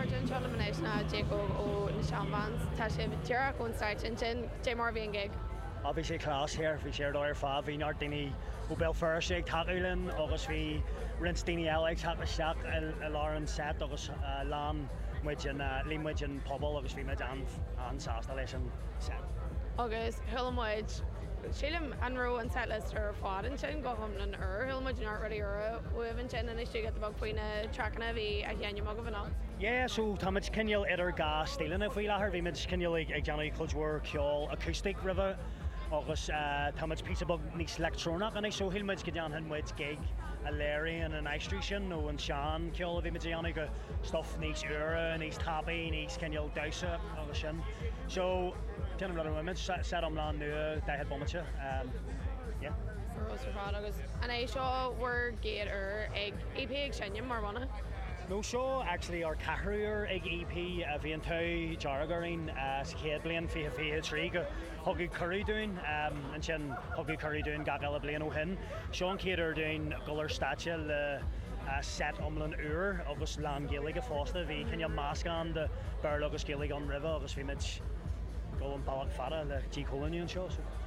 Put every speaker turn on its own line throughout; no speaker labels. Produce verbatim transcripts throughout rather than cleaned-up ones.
Gordon Cholomanesh na Jacob ó na Shambans tá sé tíach ón site sin sin J mar bhíon gig.
A bhí sé clás here, bhí sé ar fá, bhí nar daoine ó bell fear sé takeúlann agus bhí rins daoine eile ag seach i lá an set agus lán muid an límuid an pobl agus bhí muid an sásta leis an set.
Agus thulamid sílim an ró an setlist ar fád an sin go chum an ur, thulamid an art ruí ura, uibh an sin an istú get bag faoine trachanna bhí a dhéanam aga bhná.
Yeah, so tá muid cinneal idir gá stílanna faoi lethir, bhí muid cinneal ag deanna clúdhar ceol acoustic ribh agus tá muid pizza bug níos electrónach an é so hiilmuid go dean muid gig a léiríon an aistrí sin nó an seán ceol a bhí muid deanna go stuff níos ura, níos tabaí, níos cinneal dasa agus sin. So Tim rud muid set am lá nua dahead bommate. Yeah.
Rós ar agus an é seo bhar géad ar ag E P ag sinne mar bhana.
No seo actually ar cathrúir ag E P a bhí an tú dearagarín sa chéad blion fi fi trí go thugaí curry dúin an sin thugaí curry dúin ga eile blion ó hin. Seo an céad ar dúin golar staite le set omlan uair agus lán géalaigh a fásta bhí cinne máscán de bearla agus géalaigh an ribh agus bhí muid go an bailach fada le tí colúniú an seo.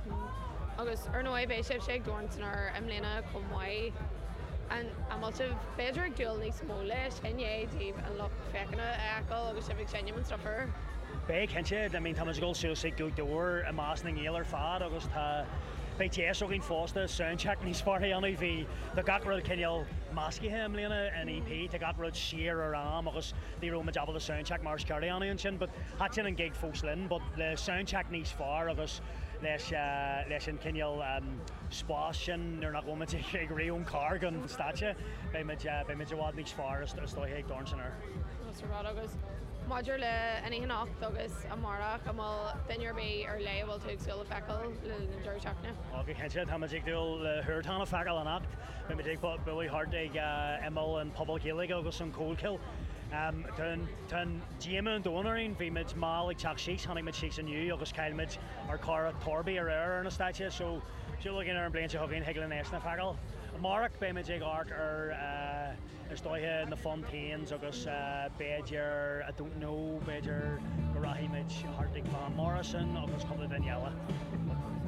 Agus ar nó bhéh sib sé dúirtanar am léna commáid an amaltah beidir ag dúil níos mó leis inné díobh an loch feicna eáil agus sibh sinne an stopper.
Bé cinse, I mean tá muid ggóil siú go dúir a más na ngéal ar fád agus tá bé téas ó gin fásta soundcheck níos farthaí anna bhí do gacrad cinneal máscithe am léana an E P tá gacrad siar ar am agus dí ró jabal a soundcheck mar ceirdaí anna an sin, but hat sin an gig fós linn, but le soundcheck níos far agus leis leis an cinneal spás sin ar nach bhfuid ag réún car gan staite bé muid bhád níos far is dóithe ag dorn sin ar.
agus Maidir le aní hanacht agus a marach am duinear bé ar le bhfuil tú agsúil a fecail le na dúirteachna.
Ága hense tá ag dúil le thuirtána fecail an acht, be mu ag buí hard ag imil an pobl chéalaigh agus an cóilcill. Tún díime an dónarín bhí muid má ag teach síos, tháinig muid síos aniu agus cailmuid ar cara torbaí ar air ar na staite, so siúla gin ar an blianta thugaín heagla éis na fecail. Marach bé muid ag art ar is dóithe na Fontaines agus Beidir, I don't know, Beidir go raithimid Hartig van Morrison agus cumla daine eile.